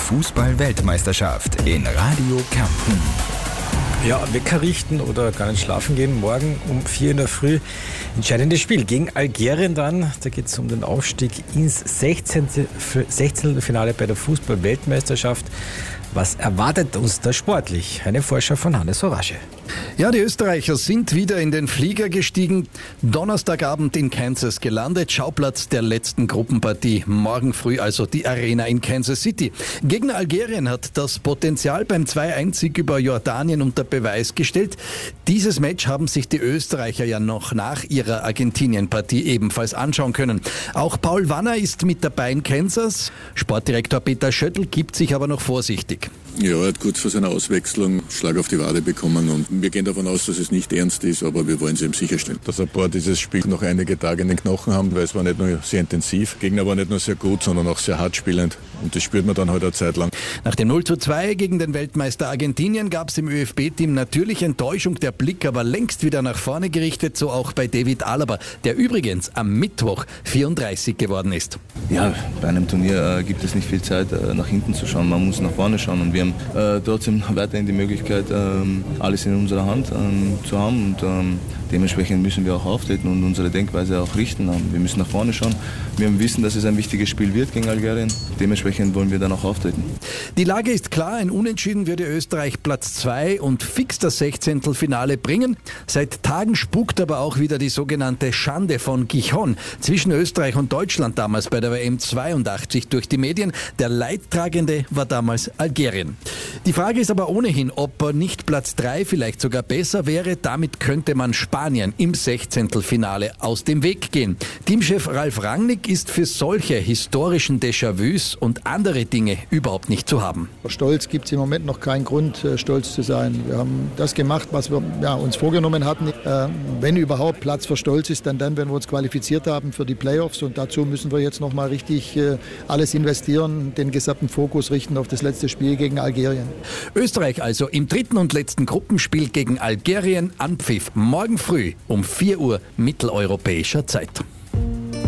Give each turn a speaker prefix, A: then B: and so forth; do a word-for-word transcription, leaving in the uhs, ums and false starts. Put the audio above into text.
A: Fußball-Weltmeisterschaft in Radio Kärnten.
B: Ja, Wecker richten oder gar nicht schlafen gehen. Morgen um vier in der Früh entscheidendes Spiel gegen Algerien dann. Da geht es um den Aufstieg ins sechzehnte. Finale bei der Fußball-Weltmeisterschaft. Was erwartet uns da sportlich? Eine Vorschau von Hannes Horasche.
C: Ja, die Österreicher sind wieder in den Flieger gestiegen. Donnerstagabend in Kansas gelandet. Schauplatz der letzten Gruppenpartie. Morgen früh also die Arena in Kansas City. Gegen Algerien hat das Potenzial beim zwei eins Sieg über Jordanien unter Beweis gestellt. Dieses Match haben sich die Österreicher ja noch nach ihrer Argentinien-Partie ebenfalls anschauen können. Auch Paul Wanner ist mit dabei in Kansas. Sportdirektor Peter Schöttl gibt sich aber noch vorsichtig.
D: Ja, er hat kurz vor seiner Auswechslung Schlag auf die Wade bekommen und wir gehen davon aus, dass es nicht ernst ist, aber wir wollen es ihm sicherstellen. Dass ein paar dieses Spiel noch einige Tage in den Knochen haben, weil es war nicht nur sehr intensiv, Gegner war nicht nur sehr gut, sondern auch sehr hart spielend und das spürt man dann halt eine Zeit lang.
C: Nach dem null zu zwei gegen den Weltmeister Argentinien gab es im ÖFB-Team natürlich Enttäuschung, der Blick aber längst wieder nach vorne gerichtet, so auch bei David Alaba, der übrigens am Mittwoch vierunddreißig geworden ist.
E: Ja, bei einem Turnier äh, gibt es nicht viel Zeit, äh, nach hinten zu schauen, man muss nach vorne schauen und wir haben äh, trotzdem weiterhin die Möglichkeit, ähm, alles in unserer Hand ähm, zu haben und ähm, dementsprechend müssen wir auch auftreten und unsere Denkweise auch richten. Wir müssen nach vorne schauen. Wir wissen, dass es ein wichtiges Spiel wird gegen Algerien. Dementsprechend wollen wir dann auch auftreten.
C: Die Lage ist klar. Ein Unentschieden würde Österreich Platz zwei und fix das Sechzehntelfinale bringen. Seit Tagen spukt aber auch wieder die sogenannte Schande von Gijon zwischen Österreich und Deutschland damals bei der W M zweiundachtzig durch die Medien. Der Leidtragende war damals Algerien. Die Frage ist aber ohnehin, ob nicht Platz drei vielleicht sogar besser wäre. Damit könnte man Spanien im Sechzehntelfinale aus dem Weg gehen. Teamchef Ralf Rangnick ist für solche historischen Déjà-vus und andere Dinge überhaupt nicht zu haben.
F: Stolz gibt es im Moment noch keinen Grund, stolz zu sein. Wir haben das gemacht, was wir ja, uns vorgenommen hatten. Äh, wenn überhaupt Platz für Stolz ist, dann dann, wenn wir uns qualifiziert haben für die Playoffs. Und dazu müssen wir jetzt noch mal richtig äh, alles investieren, den gesamten Fokus richten auf das letzte Spiel gegen Algerien.
C: Österreich also im dritten und letzten Gruppenspiel gegen Algerien. Anpfiff morgen früh um vier Uhr mitteleuropäischer Zeit.